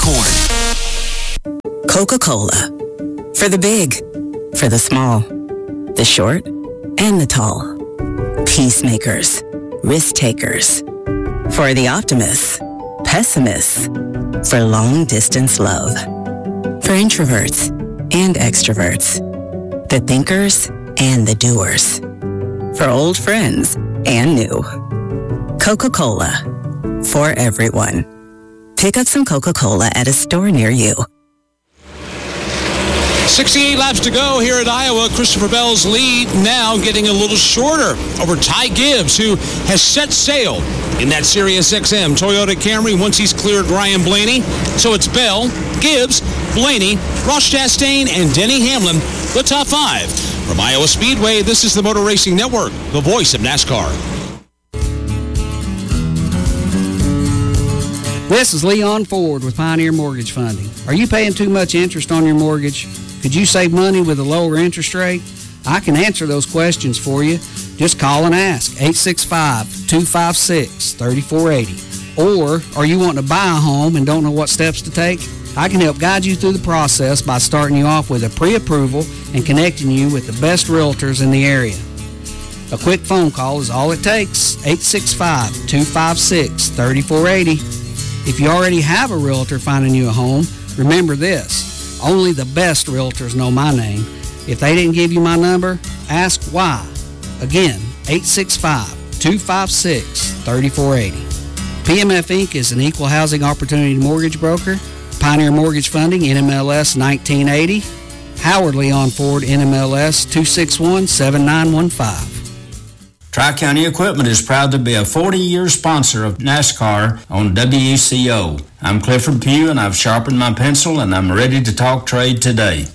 Corn. Coca-Cola. For the big, for the small, the short, and the tall. Peacemakers, risk takers. For the optimists, pessimists. For long-distance love. For introverts and extroverts. The thinkers and the doers. For old friends and new. Coca-Cola. For everyone. Pick up some Coca-Cola at a store near you. 68 laps to go here at Iowa. Christopher Bell's lead now getting a little shorter over Ty Gibbs, who has set sail in that Sirius XM Toyota Camry once he's cleared Ryan Blaney. So it's Bell, Gibbs, Blaney, Ross Chastain, and Denny Hamlin, the top five. From Iowa Speedway, this is the Motor Racing Network, the voice of NASCAR. This is Leon Ford with Pioneer Mortgage Funding. Are you paying too much interest on your mortgage? Could you save money with a lower interest rate? I can answer those questions for you. Just call and ask, 865-256-3480. Or are you wanting to buy a home and don't know what steps to take? I can help guide you through the process by starting you off with a pre-approval and connecting you with the best realtors in the area. A quick phone call is all it takes, 865-256-3480. If you already have a realtor finding you a home, remember this. Only the best realtors know my name. If they didn't give you my number, ask why. Again, 865-256-3480. PMF Inc. is an equal housing opportunity mortgage broker. Pioneer Mortgage Funding, NMLS 1980. Howard Leon Ford, NMLS 261-7915. Tri-County Equipment is proud to be a 40-year sponsor of NASCAR on WCO. I'm Clifford Pugh, and I've sharpened my pencil, and I'm ready to talk trade today.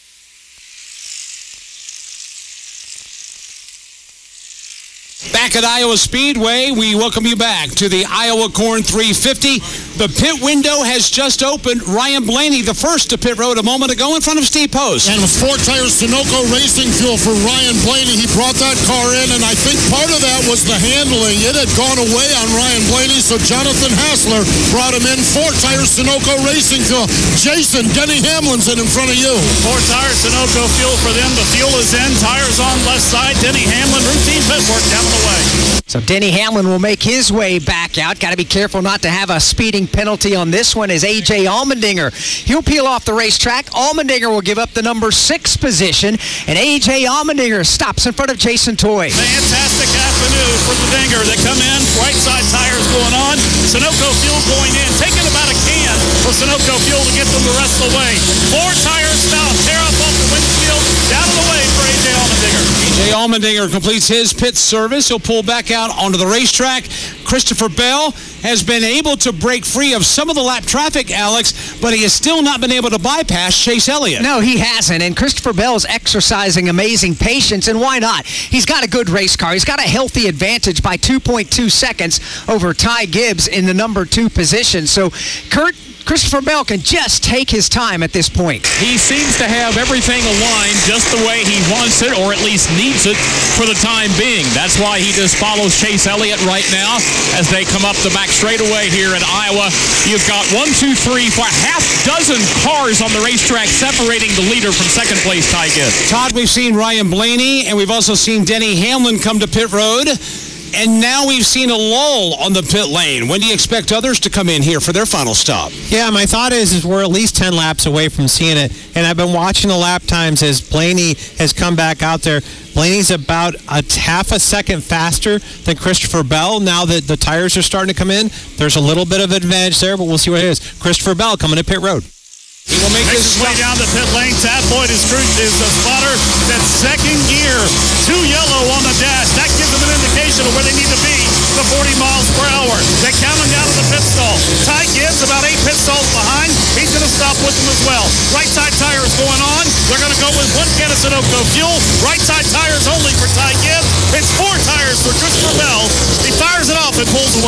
Back at Iowa Speedway, we welcome you back to the Iowa Corn 350. The pit window has just opened. Ryan Blaney, the first to pit road a moment ago in front of Steve Post. And with 4 tires Sunoco Racing Fuel for Ryan Blaney. He brought that car in, and I think part of that was the handling. It had gone away on Ryan Blaney, so Jonathan Hassler brought him in. 4 tires Sunoco Racing Fuel. Jason, Denny Hamlin's in front of you. 4 tires Sunoco Fuel for them. The fuel is in. Tires on left side. Denny Hamlin, routine pit work down the way. So Denny Hamlin will make his way back out. Got to be careful not to have a speeding penalty on this one as A.J. Allmendinger. He'll peel off the racetrack. Allmendinger will give up the number 6 position, and A.J. Allmendinger stops in front of Jason Toy. Fantastic afternoon for the Dinger. They come in, right side tires going on. Sunoco Fuel going in, taking about a can for Sunoco Fuel to get them the rest of the way. 4 tires now, tear up off the windshield, down of the way for A.J. Allmendinger. A.J. Allmendinger completes his pit service. He'll pull back out onto the racetrack. Christopher Bell has been able to break free of some of the lap traffic, Alex, but he has still not been able to bypass Chase Elliott. No, he hasn't, and Christopher Bell is exercising amazing patience, and why not? He's got a good race car. He's got a healthy advantage by 2.2 seconds over Ty Gibbs in the number 2 position. So, Christopher Bell can just take his time at this point. He seems to have everything aligned just the way he wants it, or at least needs it for the time being. That's why he just follows Chase Elliott right now as they come up the back straightaway here in Iowa. You've got 1, 2, 3, 4, half dozen cars on the racetrack separating the leader from second place Ty Gibbs. Todd, we've seen Ryan Blaney, and we've also seen Denny Hamlin come to pit road. And now we've seen a lull on the pit lane. When do you expect others to come in here for their final stop? Yeah, my thought is we're at least 10 laps away from seeing it. And I've been watching the lap times as Blaney has come back out there. Blaney's about half a second faster than Christopher Bell. Now that the tires are starting to come in, there's a little bit of advantage there, but we'll see what it is. Christopher Bell coming to pit road. He will make his way down the pit lane. Tad Boyd is the spotter. That second gear, 2 yellow on the dash. That gives them an indication of where they need to be to 40 miles per hour. They're counting down to the pit stall. Ty Gibbs about 8 pit stalls behind. He's going to stop with them as well. Right side tires going on. They're going to go with 1 can of Sunoco Fuel. Right side tires only for Ty Gibbs. It's 4 tires for Christopher Bell. He fires it off and pulls away.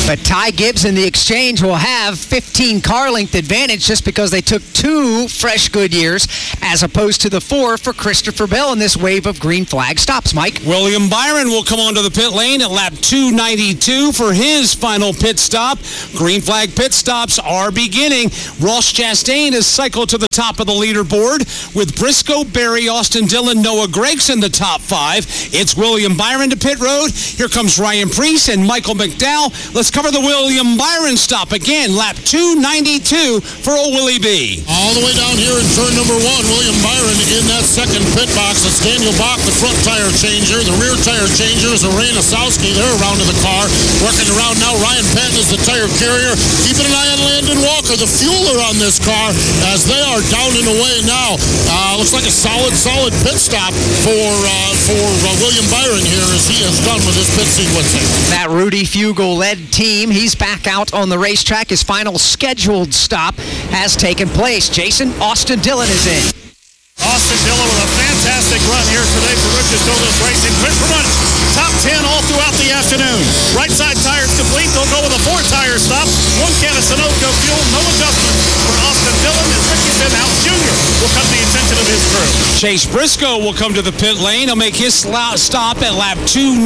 But Ty Gibbs and the Exchange will have 15 car length advantage just because they took 2 fresh Goodyears as opposed to the 4 for Christopher Bell in this wave of green flag stops. Mike? William Byron will come onto the pit lane at lap 292 for his final pit stop. Green flag pit stops are beginning. Ross Chastain has cycled to the top of the leaderboard with Briscoe, Berry, Austin Dillon, Noah Gregson the top 5. It's William Byron to pit road. Here comes Ryan Preece and Michael McDowell. Let's cover the William Byron stop again. Lap 292 for old Willie B. All the way down here in turn number 1, William Byron in that second pit box. It's Daniel Bach, the front tire changer. The rear tire changer is Ray Nasowski. They're around to the car. Working around now, Ryan Patton is the tire carrier. Keeping an eye on Landon Walker, the fueler on this car, as they are down and away now. Looks like a solid pit stop for William Byron here as he is done with his pit sequencing. That Rudy Fugle-led team, he's back out on the racetrack. His final scheduled stop has taken place. Jason, Austin Dillon is in. Austin Dillon with a fantastic run here today for Richard Douglas Racing. Quick for money. Top 10 all throughout the afternoon. Right side tires complete. They'll go with a 4-tire stop. 1 can of Sunoco fuel. No adjustment for Austin Dillon as Ricky Stenhouse Jr. will come to the attention of his crew. Chase Briscoe will come to the pit lane. He'll make his stop at lap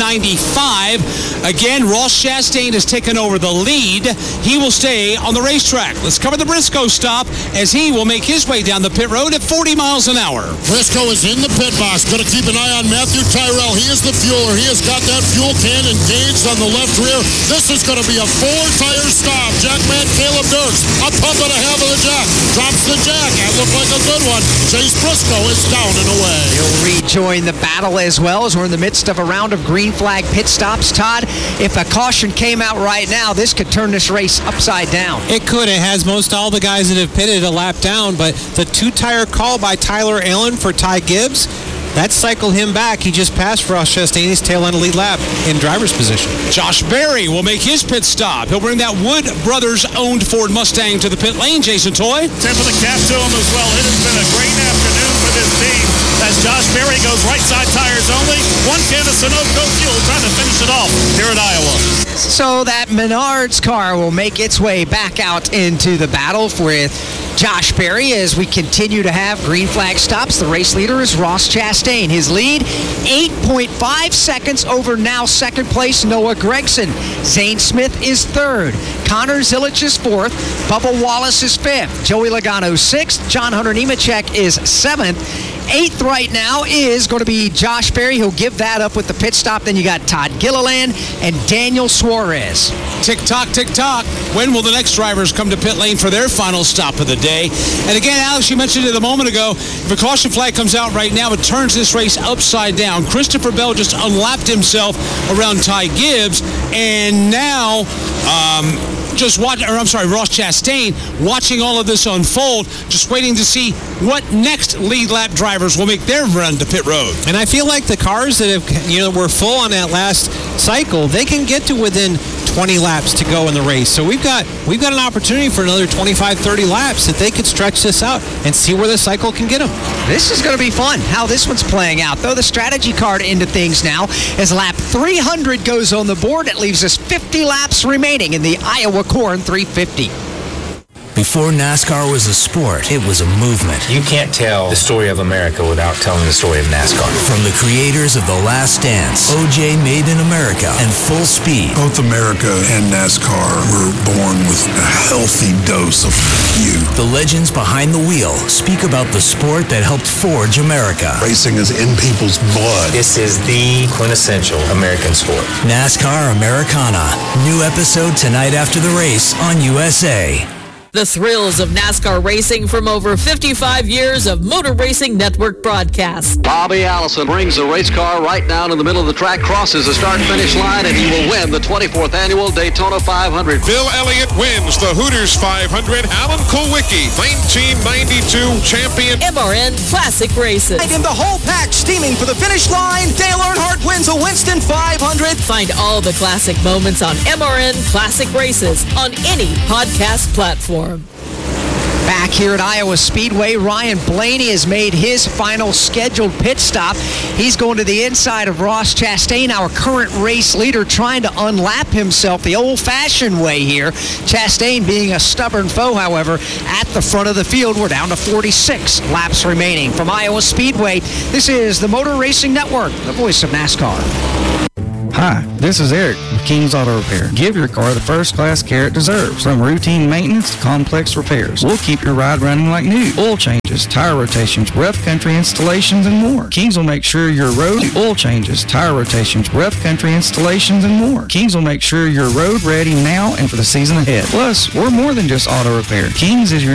295. Again, Ross Chastain has taken over the lead. He will stay on the racetrack. Let's cover the Briscoe stop as he will make his way down the pit road at 40 miles an hour. Briscoe is in the pit box. Going to keep an eye on Matthew Tyrrell. He is the fueler. He has got that fuel can engaged on the left rear. This is going to be a 4-tire stop. Jackman Caleb Dirks. A pump and a half of the jack. Drops the jack. That looked like a good one. Chase Briscoe is down and away. He'll rejoin the battle as well as we're in the midst of a round of green flag pit stops. Todd, if a caution came out right now, this could turn this race upside down. It could. It has most all the guys that have pitted a lap down, but the 2-tire call by Tyler Allen for Ty Gibbs, that cycled him back. He just passed Ross Chastain's tail end lead lap in driver's position. Josh Berry will make his pit stop. He'll bring that Wood Brothers-owned Ford Mustang to the pit lane. Jason Toy. Tip of the cap to him as well. It has been a great afternoon for this team as Josh Berry goes right side tires only. 1 can of Sunoco fuel trying to finish it off here at Iowa. So that Menards car will make its way back out into the battle with Josh Berry as we continue to have green flag stops. The race leader is Ross Chastain. His lead, 8.5 seconds over now second place Noah Gregson. Zane Smith is third. Connor Zilich is fourth. Bubba Wallace is fifth. Joey Logano sixth. John Hunter Nemechek is seventh. Eighth right now is going to be Josh Berry. He'll give that up with the pit stop. Then you got Todd Gilliland and Daniel Suarez. Tick-tock, tick-tock. When will the next drivers come to pit lane for their final stop of the day? And again, Alex, you mentioned it a moment ago. If a caution flag comes out right now, it turns this race upside down. Christopher Bell just unlapped himself around Ty Gibbs. And now, Ross Chastain watching all of this unfold, just waiting to see what next lead lap drivers will make their run to pit road. And I feel like the cars that have, were full on that last cycle, they can get to within 20 laps to go in the race. So we've got an opportunity for another 25, 30 laps that they could stretch this out and see where the cycle can get them. This is going to be fun, how this one's playing out. Throw the strategy card into things now as lap 300 goes on the board. It leaves us 50 laps remaining in the Iowa Corn 350. Before NASCAR was a sport, it was a movement. You can't tell the story of America without telling the story of NASCAR. From the creators of The Last Dance, OJ Made in America, and Full Speed. Both America and NASCAR were born with a healthy dose of youth. The legends behind the wheel speak about the sport that helped forge America. Racing is in people's blood. This is the quintessential American sport. NASCAR Americana. New episode tonight after the race on USA. The thrills of NASCAR racing from over 55 years of Motor Racing Network broadcasts. Bobby Allison brings the race car right down in the middle of the track, crosses the start-finish line, and he will win the 24th annual Daytona 500. Bill Elliott wins the Hooters 500. Alan Kulwicki, 1992 champion. MRN Classic Races. In the whole pack, steaming for the finish line, Dale Earnhardt wins a Winston 500. Find all the classic moments on MRN Classic Races on any podcast platform. Back here at Iowa Speedway, Ryan Blaney has made his final scheduled pit stop. He's going to the inside of Ross Chastain, our current race leader, trying to unlap himself the old-fashioned way here. Chastain being a stubborn foe, however, at the front of the field. We're down to 46 laps remaining. From Iowa Speedway, this is the Motor Racing Network, the voice of NASCAR. Hi, this is Eric with King's Auto Repair. Give your car the first-class care it deserves. From routine maintenance to complex repairs, we'll keep your ride running like new. Oil changes, tire rotations, rough country installations, and more. King's will make sure your road oil changes, tire rotations, rough country installations, and more. King's will make sure you're road ready now and for the season ahead. Plus, we're more than just auto repair. King's is your